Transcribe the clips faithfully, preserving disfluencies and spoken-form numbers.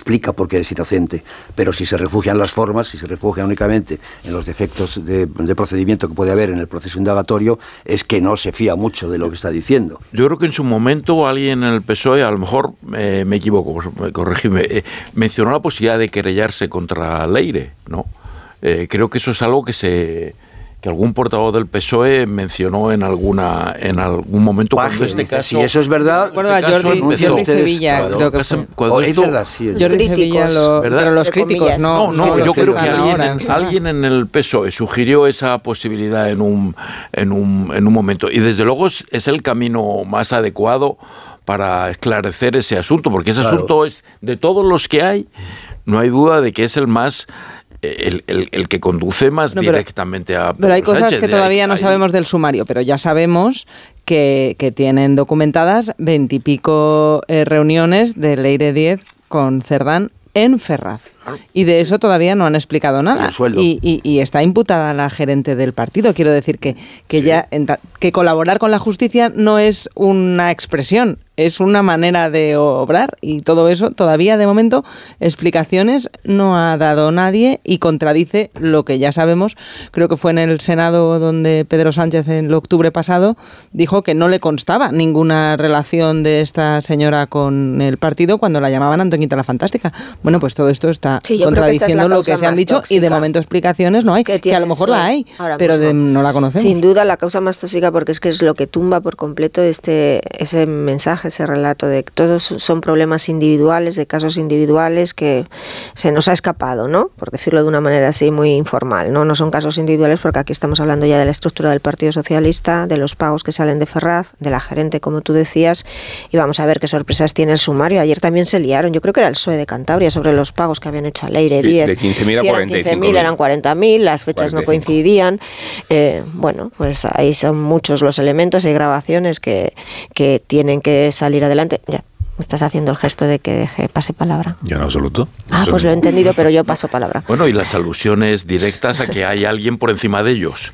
explica por qué es inocente, pero si se refugia en las formas, si se refugia únicamente en los defectos de, de procedimiento que puede haber en el proceso indagatorio, es que no se fía mucho de lo que está diciendo. Yo creo que en su momento alguien en el P S O E, a lo mejor eh, me equivoco, corregidme, eh, mencionó la posibilidad de querellarse contra Leire, ¿no? Eh, creo que eso es algo que se... que algún portavoz del P S O E mencionó en alguna en algún momento Paje, cuando este caso... Si eso es verdad... Recuerdo a Jordi, Jordi Sevilla, claro, creo que fue. Cuando oh, esto, es verdad, sí. Jordi críticos, Sevilla, lo, pero los críticos no. No, no, los yo creo que alguien, alguien, en, alguien en el P S O E sugirió esa posibilidad en un, en un, en un momento. Y desde luego es, es el camino más adecuado para esclarecer ese asunto, porque ese claro. asunto es, de todos los que hay, no hay duda de que es el más... El, el, el que conduce más no, pero, directamente a... Pero hay cosas Sánchez, que todavía hay, no hay... sabemos del sumario, pero ya sabemos que, que tienen documentadas veintipico eh, reuniones de Leire Díez con Cerdán en Ferraz. Y de eso todavía no han explicado nada. Y, y, y está imputada la gerente del partido. Quiero decir que, que sí. ya que colaborar con la justicia no es una expresión, es una manera de obrar, y todo eso todavía de momento explicaciones no ha dado nadie y contradice lo que ya sabemos. Creo que fue en el Senado donde Pedro Sánchez en el octubre pasado dijo que no le constaba ninguna relación de esta señora con el partido cuando la llamaban Antoñita la Fantástica. Bueno, pues todo esto está sí, contradiciendo es lo que se han dicho tóxica. Y de momento explicaciones no hay, que, que a lo mejor la hay, pero de, no la conocemos. Sin duda la causa más tóxica, porque es que es lo que tumba por completo este ese mensaje, ese relato de que todos son problemas individuales, de casos individuales que se nos ha escapado, ¿no? Por decirlo de una manera así muy informal, ¿no? No son casos individuales porque aquí estamos hablando ya de la estructura del Partido Socialista, de los pagos que salen de Ferraz, de la gerente, como tú decías, y vamos a ver qué sorpresas tiene el sumario. Ayer también se liaron, yo creo que era el P S O E de Cantabria, sobre los pagos que habían hecho a Leire sí, Díez. De quince mil a si cuarenta y cinco mil. eran quince mil, eran cuarenta mil, las fechas cuarenta y cinco. No coincidían. Eh, bueno, pues ahí son muchos los elementos, hay grabaciones que, que tienen que salir adelante. Ya. Me estás haciendo el gesto de que deje pase palabra. Yo en absoluto. Ah, no pues lo he entendido, pero yo paso palabra. Bueno, y las alusiones directas a que hay alguien por encima de ellos.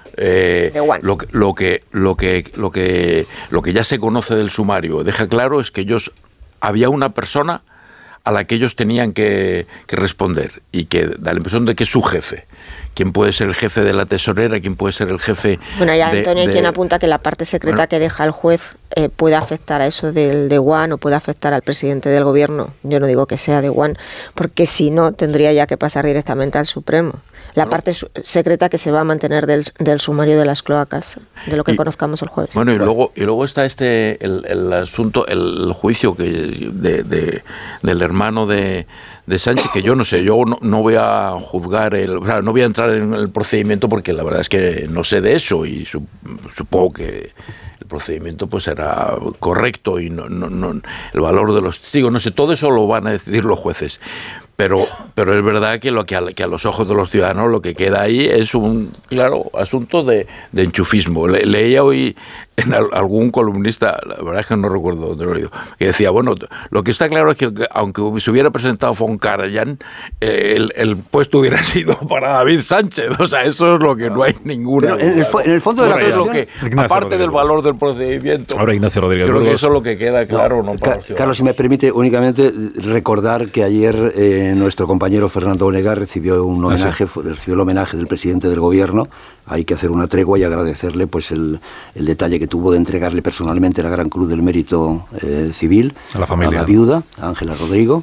Eh, lo, lo que lo que lo que lo que ya se conoce del sumario deja claro es que ellos había una persona a la que ellos tenían que, que responder y que da la impresión de que es su jefe. ¿Quién puede ser el jefe de la tesorera? ¿Quién puede ser el jefe? Bueno, ya de, Antonio hay de... quien apunta que la parte secreta bueno. que deja el juez eh, puede afectar a eso del de One o puede afectar al presidente del gobierno. Yo no digo que sea de One, porque si no tendría ya que pasar directamente al Supremo. La parte su- secreta que se va a mantener del, del sumario de las cloacas, de lo que y, conozcamos el jueves. Bueno, y luego y luego está este el, el asunto, el juicio que de, de del hermano de de Sánchez, que yo no sé, yo no, no voy a juzgar, el, o sea, no voy a entrar en el procedimiento porque la verdad es que no sé de eso y su, supongo que el procedimiento pues será correcto y no, no, no el valor de los testigos, no sé, todo eso lo van a decidir los jueces. Pero pero es verdad que lo que a, que a los ojos de los ciudadanos lo que queda ahí es un claro asunto de, de enchufismo. Le, leía hoy en al, algún columnista, la verdad es que no recuerdo dónde lo he leído, que decía, bueno, lo que está claro es que aunque se hubiera presentado von Karajan, eh, el, el puesto hubiera sido para David Sánchez. O sea, eso es lo que no hay ninguna... Pero en, el, en el fondo de la cuestión, que, aparte del valor del procedimiento, ahora Ignacio Rodríguez creo que eso es lo que queda claro. No, no para Ca- Carlos, si me permite únicamente recordar que ayer eh, nuestro compañero Fernando Onega recibió un homenaje, ah, sí. recibió el homenaje del presidente del gobierno. Hay que hacer una tregua y agradecerle pues el, el detalle que tuvo de entregarle personalmente la Gran Cruz del Mérito eh, Civil a la familia, a la viuda, a Ángela Rodrigo.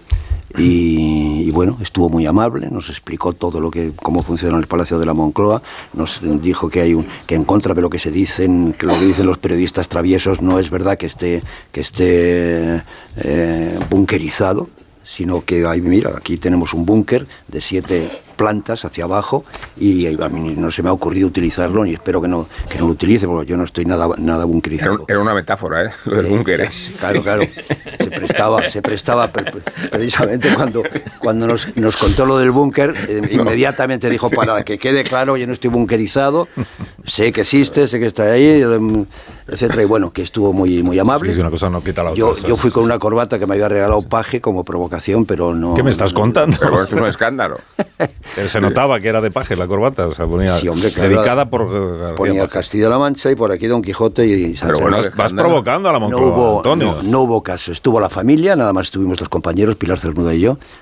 Y, y bueno, estuvo muy amable, nos explicó todo lo que cómo funciona el Palacio de la Moncloa, nos dijo que hay un que en contra de lo que se dicen, que lo que dicen los periodistas traviesos no es verdad que esté que esté eh, bunkerizado, sino que hay, mira, aquí tenemos un búnker de siete plantas hacia abajo y a mí no se me ha ocurrido utilizarlo y espero que no que no lo utilice porque yo no estoy nada nada bunkerizado. Era, era una metáfora, ¿eh? Lo del búnker. ¿eh? Claro, claro. Se prestaba, se prestaba precisamente cuando, cuando nos, nos contó lo del búnker, eh, inmediatamente dijo, para que quede claro, yo no estoy bunkerizado, sé que existe, sé que está ahí, etcétera. Y bueno, que estuvo muy, muy amable. Sí, si una cosa no quita la otra. Yo, yo fui con una corbata que me había regalado Paje como provocación, pero no... ¿Qué me estás contando? Pero bueno, esto es un escándalo. Se notaba que era de Paje la corbata, o sea, ponía sí, hombre, claro, dedicada por... Uh, ponía Castilla-La Mancha y por aquí Don Quijote y... Pero bueno, vas, vas provocando a la Moncloa, no hubo, Antonio. No, no hubo caso, estuvo la familia, nada más estuvimos los compañeros, Pilar Cernuda y yo,